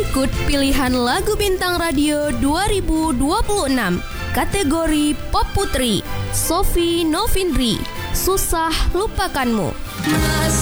Berikut pilihan lagu Bintang Radio 2026. Kategori Pop Putri, Sophie Novindri, Susah Lupakanmu.